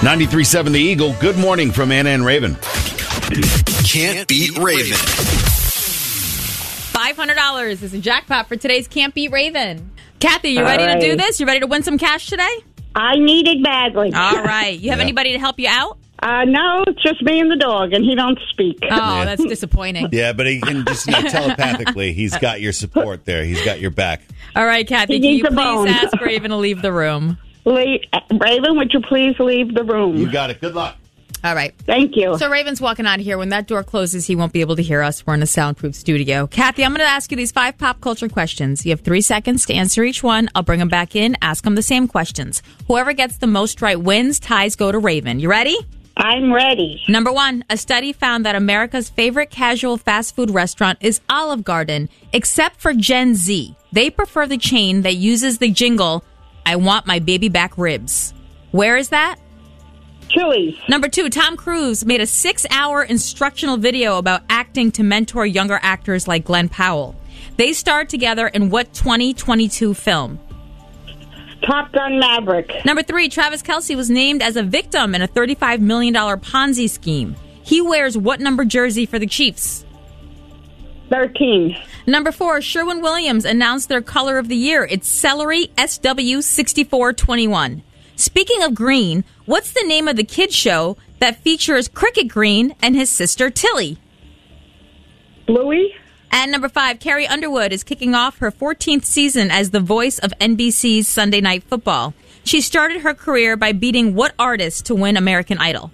93.7 The Eagle. Good morning from Anna and Raven. Can't Beat Raven. $500 is a jackpot for today's Can't Beat Raven. Kathy, you ready to do this? You ready to win some cash today? I need it badly. All right. You have anybody to help you out? No, it's just me and the dog, and he don't speak. Oh, that's disappointing. Yeah, but he can just telepathically. He's got your support there. He's got your back. All right, Kathy, He can needs you a bone. please ask Raven to leave the room? Raven, would you please leave the room? You got it. Good luck. All right. Thank you. So Raven's walking out of here. When that door closes, he won't be able to hear us. We're in a soundproof studio. Kathy, I'm going to ask you these 5 pop culture questions. You have 3 seconds to answer each one. I'll bring them back in, ask them the same questions. Whoever gets the most right wins. Ties go to Raven. You ready? I'm ready. Number 1, a study found that America's favorite casual fast food restaurant is Olive Garden, except for Gen Z. They prefer the chain that uses the jingle, "I want my baby back ribs." Where is that? Chili's. Number 2, Tom Cruise made a 6-hour instructional video about acting to mentor younger actors like Glenn Powell. They starred together in what 2022 film? Top Gun Maverick. Number 3, Travis Kelce was named as a victim in a $35 million Ponzi scheme. He wears what number jersey for the Chiefs? 13. Number 4, Sherwin-Williams announced their color of the year. It's celery SW6421. Speaking of green, what's the name of the kids show that features Cricket Green and his sister Tilly? Bluey. And number 5, Carrie Underwood is kicking off her 14th season as the voice of NBC's Sunday Night Football. She started her career by beating what artist to win American Idol?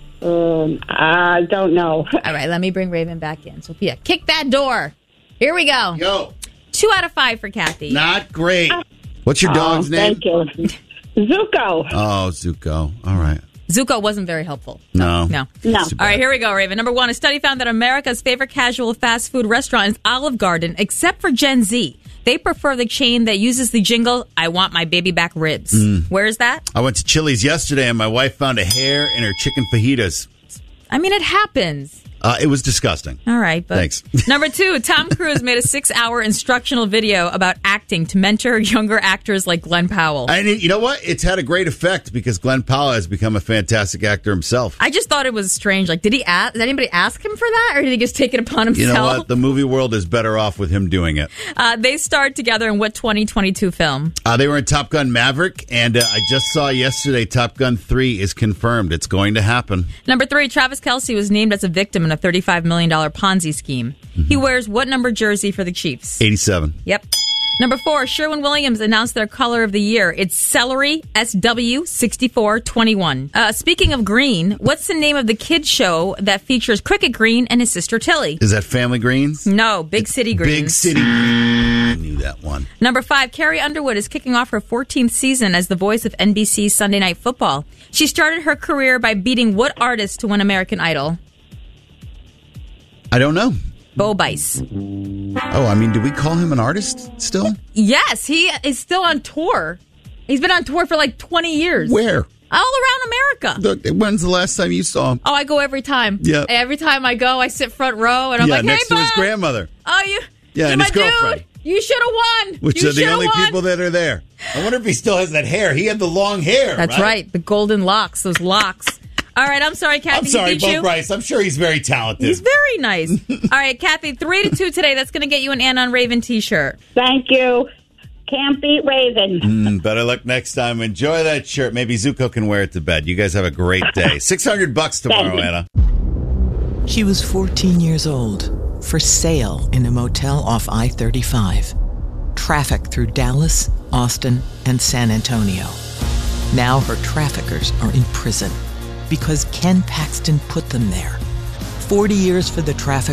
I don't know. All right, let me bring Raven back in. Sophia, kick that door. Here we go. Yo. 2 out of 5 for Kathy. Not great. What's your dog's name? Thank you. Zuko. Oh, Zuko. All right. Zuko wasn't very helpful. No. No. No. Too bad. All right, here we go, Raven. Number 1, a study found that America's favorite casual fast food restaurant is Olive Garden, except for Gen Z. They prefer the chain that uses the jingle, "I want my baby back ribs." Where is that? I went to Chili's yesterday, and my wife found a hair in her chicken fajitas. I mean, it happens. It was disgusting. All right, but Thanks. Number 2, Tom Cruise made a 6-hour instructional video about acting to mentor younger actors like Glenn Powell. And you know what? It's had a great effect because Glenn Powell has become a fantastic actor himself. I just thought it was strange. Like, did anybody ask him for that, or did he just take it upon himself? You know what? The movie world is better off with him doing it. They starred together in what 2022 film? They were in Top Gun Maverick, and I just saw yesterday Top Gun 3 is confirmed. It's going to happen. Number 3, Travis Kelce was named as a victim in a $35 million Ponzi scheme. He wears what number jersey for the Chiefs? 87. Yep. Number 4, Sherwin-Williams announced their color of the year. It's celery SW6421. Speaking of green, what's the name of the kids show that features Cricket Green and his sister Tilly? Is that Family Greens? No, Big City Greens. Big City Greens. I knew that one. Number 5, Carrie Underwood is kicking off her 14th season as the voice of NBC's Sunday Night Football. She started her career by beating what artist to win American Idol? I don't know. Bo Bice. Oh, I mean, do we call him an artist still? Yes, he is still on tour. He's been on tour for like 20 years. Where? All around America. When's the last time you saw him? Oh, I go every time. Yeah. Every time I go, I sit front row, and I'm like, hey, next to his Bob. grandmother. Oh, you. Yeah, you're and my his girlfriend. Dude. You should have won. Which you are the only won. people that are there. I wonder if he still has that hair. He had the long hair. That's right. The golden locks, those locks. All right, I'm sorry, Kathy. I'm sorry, he beat Bo you. Bryce. I'm sure he's very talented. He's very nice. All right, Kathy, 3-2 today. That's going to get you an Anna on Raven t-shirt. Thank you. Can't beat Raven. Better luck next time. Enjoy that shirt. Maybe Zuko can wear it to bed. You guys have a great day. $600 tomorrow, Anna. She was 14 years old, for sale in a motel off I-35. Traffic through Dallas, Austin, and San Antonio. Now her traffickers are in prison because Ken Paxton put them there. 40 years for the traffic